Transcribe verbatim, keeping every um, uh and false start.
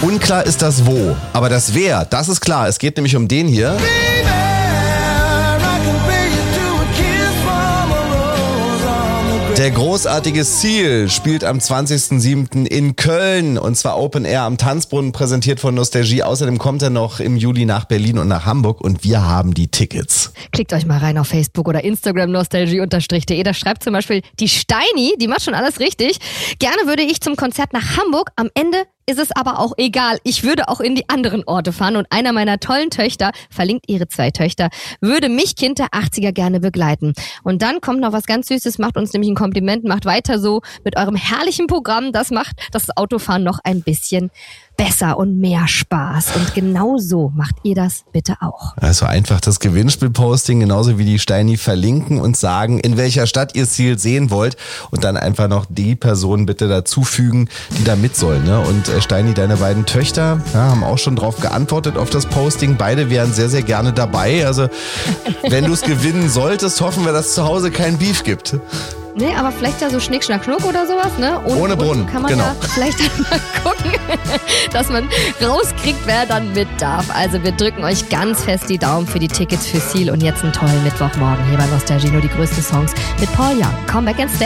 Unklar ist das Wo, aber das Wer, das ist klar. Es geht nämlich um den hier. Der großartige Seal spielt am zwanzigsten siebten in Köln und zwar Open Air am Tanzbrunnen, präsentiert von Nostalgie. Außerdem kommt er noch im Juli nach Berlin und nach Hamburg und wir haben die Tickets. Klickt euch mal rein auf Facebook oder Instagram nostalgie-de. Da schreibt zum Beispiel die Steini, die macht schon alles richtig. Gerne würde ich zum Konzert nach Hamburg. Am Ende ist es aber auch egal. Ich würde auch in die anderen Orte fahren und einer meiner tollen Töchter, verlinkt ihre zwei Töchter, würde mich Kind der achtziger gerne begleiten. Und dann kommt noch was ganz Süßes, macht uns nämlich ein Kompliment, macht weiter so mit eurem herrlichen Programm. Das macht das Autofahren noch ein bisschen besser und mehr Spaß. Und genau so macht ihr das bitte auch. Also einfach das Gewinnspiel-Posting, genauso wie die Steini verlinken und sagen, in welcher Stadt ihr Ziel sehen wollt und dann einfach noch die Person bitte dazufügen, die da mit soll. Ne? Und äh, Steini, deine beiden Töchter ja, haben auch schon drauf geantwortet auf das Posting. Beide wären sehr, sehr gerne dabei. Also wenn du es gewinnen solltest, hoffen wir, dass es zu Hause keinen Beef gibt. Nee, aber vielleicht ja so Schnick, Schnack, Schnuck oder sowas, ne? Ohne, Ohne Brunnen, kann man genau. Ja vielleicht mal gucken, dass man rauskriegt, wer dann mit darf. Also wir drücken euch ganz fest die Daumen für die Tickets für Seal und jetzt einen tollen Mittwochmorgen hier bei Nostalgie, nur die größten Songs mit Paul Young. Come back and stay.